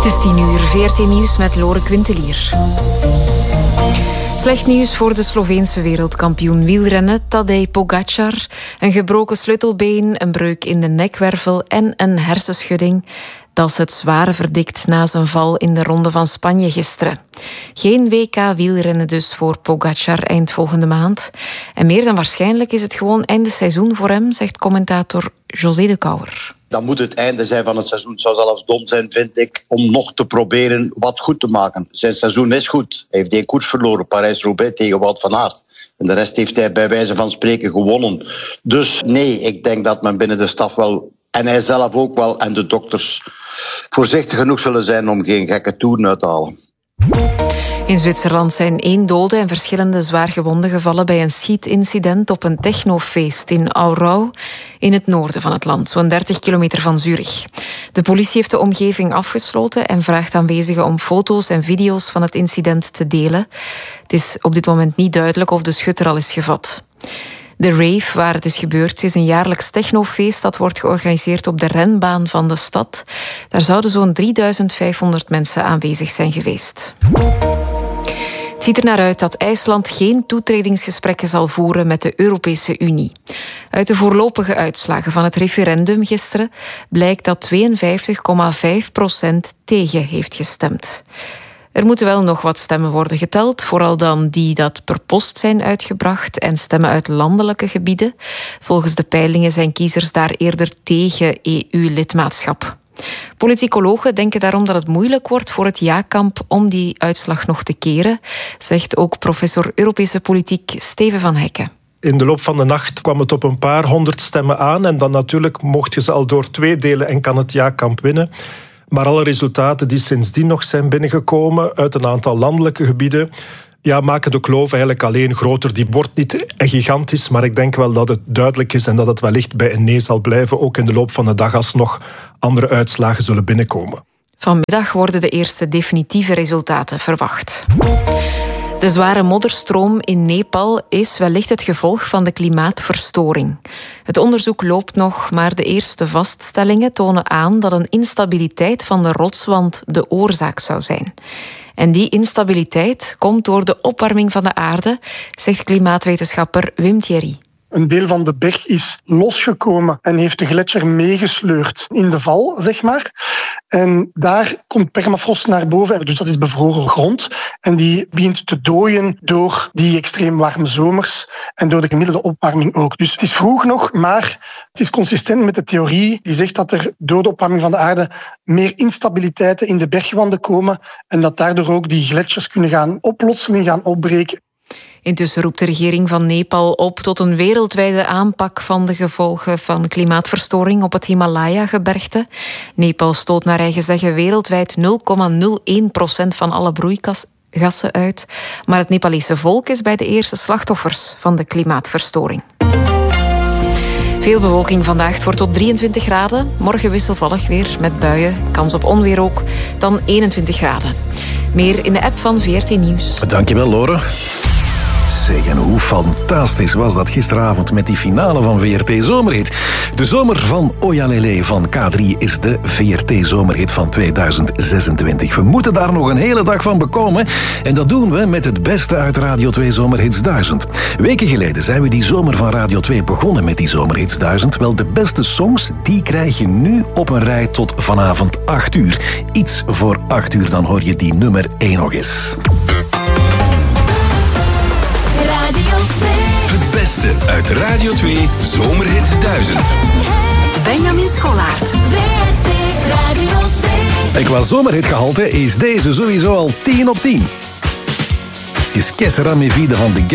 Het is 10 uur, VRT Nieuws met Lore Quintelier. Slecht nieuws voor de Sloveense wereldkampioen wielrennen Tadej Pogačar. Een gebroken sleutelbeen, een breuk in de nekwervel en een hersenschudding. Dat is het zware verdikt na zijn val in de Ronde van Spanje gisteren. Geen WK wielrennen dus voor Pogačar eind volgende maand. En meer dan waarschijnlijk is het gewoon einde seizoen voor hem, zegt commentator José de Kouwer. Dan moet het einde zijn van het seizoen. Het zou zelfs dom zijn, vind ik, om nog te proberen wat goed te maken. Zijn seizoen is goed. Hij heeft 1 koers verloren, Parijs-Roubaix tegen Wout van Aert. En de rest heeft hij bij wijze van spreken gewonnen. Dus nee, ik denk dat men binnen de staf wel, en hij zelf ook wel, en de dokters, voorzichtig genoeg zullen zijn om geen gekke toeren uit te halen. In Zwitserland zijn 1 dode en verschillende zwaargewonden gevallen bij een schietincident op een technofeest in Aarau in het noorden van het land, zo'n 30 kilometer van Zurich. De politie heeft de omgeving afgesloten en vraagt aanwezigen om foto's en video's van het incident te delen. Het is op dit moment niet duidelijk of de schutter al is gevat. De rave waar het is gebeurd is een jaarlijks technofeest dat wordt georganiseerd op de renbaan van de stad. Daar zouden zo'n 3500 mensen aanwezig zijn geweest. Het ziet er naar uit dat IJsland geen toetredingsgesprekken zal voeren met de Europese Unie. Uit de voorlopige uitslagen van het referendum gisteren blijkt dat 52,5% tegen heeft gestemd. Er moeten wel nog wat stemmen worden geteld, vooral dan die dat per post zijn uitgebracht en stemmen uit landelijke gebieden. Volgens de peilingen zijn kiezers daar eerder tegen EU-lidmaatschap. Politicologen denken daarom dat het moeilijk wordt voor het ja-kamp om die uitslag nog te keren, zegt ook professor Europese politiek Steven van Hekken. In de loop van de nacht kwam het op een paar 100 stemmen aan en dan natuurlijk mocht je ze al door 2 delen en kan het ja-kamp winnen. Maar alle resultaten die sindsdien nog zijn binnengekomen uit een aantal landelijke gebieden, maken de kloof eigenlijk alleen groter. Die wordt niet gigantisch, maar ik denk wel dat het duidelijk is en dat het wellicht bij een nee zal blijven, ook in de loop van de dag als nog andere uitslagen zullen binnenkomen. Vanmiddag worden de eerste definitieve resultaten verwacht. De zware modderstroom in Nepal is wellicht het gevolg van de klimaatverstoring. Het onderzoek loopt nog, maar de eerste vaststellingen tonen aan dat een instabiliteit van de rotswand de oorzaak zou zijn. En die instabiliteit komt door de opwarming van de aarde, zegt klimaatwetenschapper Wim Thierry. Een deel van de berg is losgekomen en heeft de gletsjer meegesleurd in de val, zeg maar. En daar komt permafrost naar boven, dus dat is bevroren grond. En die begint te dooien door die extreem warme zomers en door de gemiddelde opwarming ook. Dus het is vroeg nog, maar het is consistent met de theorie die zegt dat er door de opwarming van de aarde meer instabiliteiten in de bergwanden komen en dat daardoor ook die gletsjers kunnen gaan oplossen, gaan opbreken. Intussen roept de regering van Nepal op tot een wereldwijde aanpak van de gevolgen van klimaatverstoring op het Himalaya-gebergte. Nepal stoot naar eigen zeggen wereldwijd 0,01% van alle broeikasgassen uit. Maar het Nepalese volk is bij de eerste slachtoffers van de klimaatverstoring. Veel bewolking vandaag, het wordt tot 23 graden. Morgen wisselvallig weer met buien, kans op onweer ook, dan 21 graden. Meer in de app van VRT Nieuws. Dankjewel, Lore. Zeg, en hoe fantastisch was dat gisteravond met die finale van VRT Zomerhit. De zomer van Ojalele van K3 is de VRT Zomerhit van 2026. We moeten daar nog een hele dag van bekomen. En dat doen we met het beste uit Radio 2 Zomerhits 1000. Weken geleden zijn we die zomer van Radio 2 begonnen met die Zomerhits 1000. Wel, de beste songs, die krijg je nu op een rij tot vanavond 8 uur. Iets voor 8 uur, dan hoor je die nummer 1 nog eens. Het beste uit Radio 2 Zomerhits 1000. Benjamin Schollaert. VRT Radio 2. En qua zomerhitgehalte is deze sowieso al 10 op 10. Het is Que sera mi vida van de